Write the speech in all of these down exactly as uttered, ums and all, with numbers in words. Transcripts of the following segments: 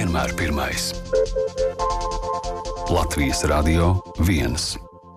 vienmēr pirmais. Latvijas Radio viens.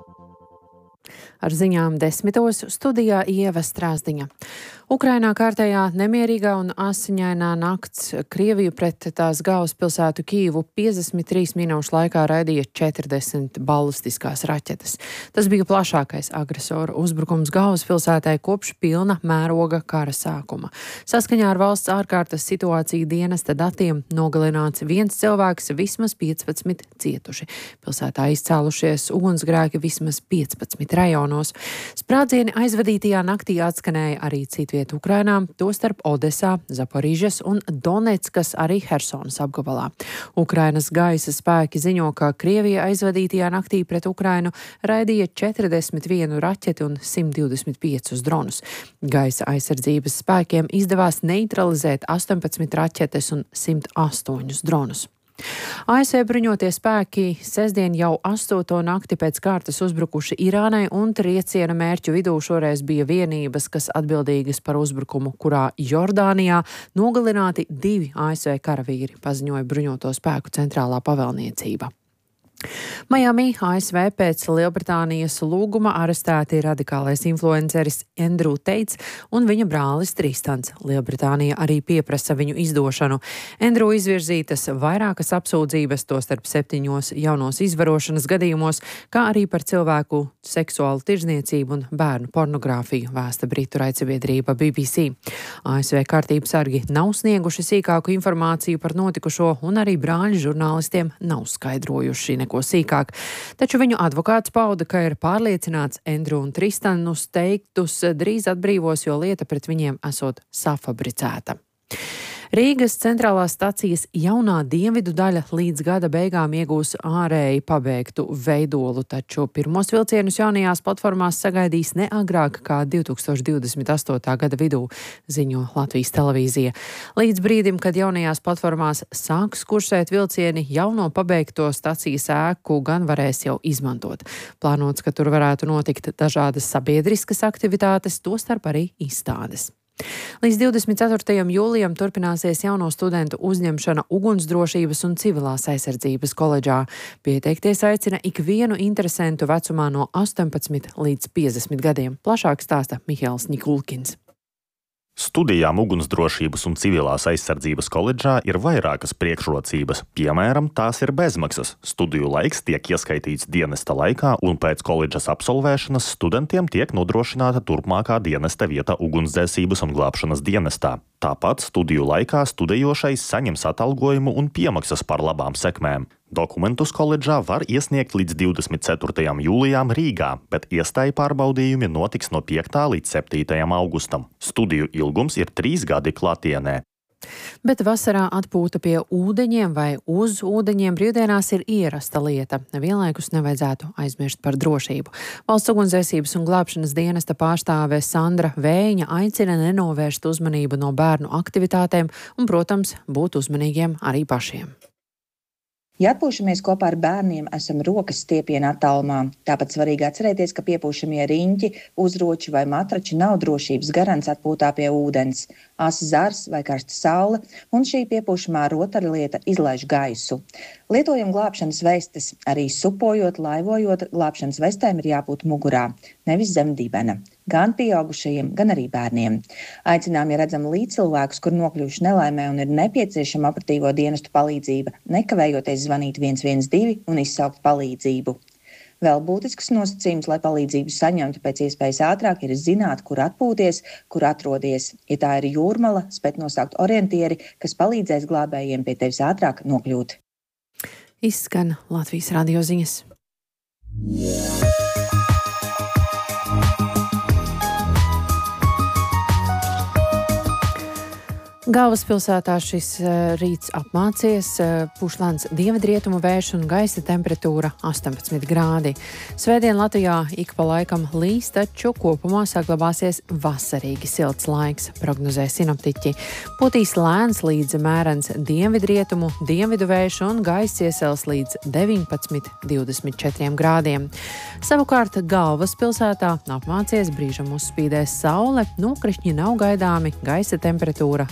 Ar ziņām desmitos studijā Ieva Strāzdiņa. Ukrainā kārtējā nemierīgā un asiņainā nakts Krieviju pret tās galvaspilsētu Kijivu piecdesmit trīs minūšu laikā raidīja četrdesmit balistiskās raķetes. Tas bija plašākais agresora uzbrukums galvaspilsētai kopš pilna mēroga kara sākuma. Saskaņā ar valsts ārkārtas situāciju dienesta datiem nogalināts viens cilvēks, vismaz piecpadsmit cietuši. Pilsētā izcēlušies ugunsgrēki vismaz piecpadsmit rajonos. Sprādzieni aizvadītajā naktī atskanēja arī citviet Ukrainā, tostarp Odesā, Zaporīžas un Doneckas, arī Hersonas apgabalā. Ukrainas gaisa spēki ziņo, ka Krievija aizvadītajā naktī pret Ukrainu raidīja četrdesmit vienu raķeti un simt divdesmit piecus dronus. Gaisa aizsardzības spēkiem izdevās neutralizēt astoņpadsmit raķetes un simt astoņus dronus. A S V bruņotie spēki sestdien jau astoto nakti pēc kārtas uzbrukuši Irānai, un trieciena mērķu vidū šoreiz bija vienības, kas atbildīgas par uzbrukumu, kurā Jordānijā nogalināti divi A S V karavīri, paziņoja bruņoto spēku centrālā pavēlniecība. Miami, A S V pēc Lielbritānijas lūguma arestēti radikālais influenceris Andrew Teits un viņa brālis Tristans. Lielbritānija arī pieprasa viņu izdošanu. Andrew izvirzītas vairākas apsūdzības, tostarp septiņos jaunos izvarošanas gadījumos, kā arī par cilvēku seksuālu tirdzniecību un bērnu pornogrāfiju, vēsta britu raidsabiedrība B B C. A S V kārtības sargi nav snieguši sīkāku informāciju par notikušo, un arī brāļi žurnālistiem nav skaidrojuši neko sīkāk. Taču viņu advokāts pauda, ka ir pārliecināts Andrew un Tristanus teiktus drīz atbrīvos, jo lieta pret viņiem esot safabricēta. Rīgas centrālās stacijas jaunā dienvidu daļa līdz gada beigām iegūs ārēji pabeigtu veidolu, taču pirmos vilcienus jaunajās platformās sagaidīs ne agrāk kā divtūkstoš divdesmit astotā gada vidū, ziņo Latvijas televīzija. Līdz brīdim, kad jaunajās platformās sāks kursēt vilcieni, jauno pabeigto stacijas ēku gan varēs jau izmantot. Plānots, ka tur varētu notikt dažādas sabiedriskas aktivitātes, tostarp arī izstādes. Līdz divdesmit ceturtajam jūlijam turpināsies jauno studentu uzņemšana Ugunsdrošības un civilās aizsardzības koledžā. Pieteikties aicina ikvienu interesentu vecumā no astoņpadsmit līdz piecdesmit gadiem. Plašāk stāsta Mihails Nikulkins. Studijām Ugunsdrošības un civilās aizsardzības koledžā ir vairākas priekšrocības. Piemēram, tās ir bezmaksas. Studiju laiks tiek ieskaitīts dienesta laikā, un pēc koledžas absolvēšanas studentiem tiek nodrošināta turpmākā dienesta vieta ugunsdzēsības un glābšanas dienestā. Tāpat studiju laikā studējošais saņems atalgojumu un piemaksas par labām sekmēm. Dokumentus koledžā var iesniegt līdz divdesmit ceturtajam jūlijam Rīgā, bet iestāju pārbaudījumi notiks no piektā līdz septītajam augustam. Studiju ilgums ir trīs gadi klātienē. Bet vasarā atpūta pie ūdeņiem vai uz ūdeņiem brīvdienās ir ierasta lieta. Vienlaikus nevajadzētu aizmirst par drošību. Valsts ugunsdzēsības un glābšanas dienesta pārstāve Sandra Vējiņa aicina nenovērst uzmanību no bērnu aktivitātēm un, protams, būt uzmanīgiem arī pašiem. Ja atpūšamies kopā ar bērniem, esam rokas stiepiena attālumā. Tāpat svarīgi atcerēties, ka piepūšamie riņķi, uzroči vai matrači nav drošības garants atpūtā pie ūdens. Asa zars vai karsta saule, un šī piepūšamā rotaļlieta izlaiž gaisu. Lietojam glābšanas vestes. Arī supojot, laivojot, glābšanas vestēm ir jābūt mugurā, nevis zem dibena. Gan pieaugušajiem, gan arī bērniem. Aicinām, ja redzam līdzcilvēkus, kur nokļuvuši nelaimē un ir nepieciešama operatīvo dienestu palīdzība, nekavējoties zvanīt viens viens divi un izsaukt palīdzību. Vēl būtisks nosacījums, lai palīdzību saņemtu pēc iespējas ātrāk, ir zināt, kur atpūties, kur atrodies. Ja tā ir jūrmala, spēt nosaukt orientieri, kas palīdzēs glābējiem pie tevis ātrāk nokļūt. Izskan Latvijas radio ziņas. Galvaspilsētā šis rīts apmācies, pūš lēns dienvidrietumu vējš un gaisa temperatūra astoņpadsmit grādi. Svētdien Latvijā ik pa laikam līs, taču kopumā saglabāsies vasarīgi silts laiks, prognozē sinoptiķi. Putīs lēns līdz mērens dienvidrietumu, dienvidu vējš un gaisa iesels līdz deviņpadsmit līdz divdesmit četriem grādiem. Savukārt galvaspilsētā apmācies, brīžam uzspīdēs saule, nokrišņi nav gaidāmi, gaisa temperatūra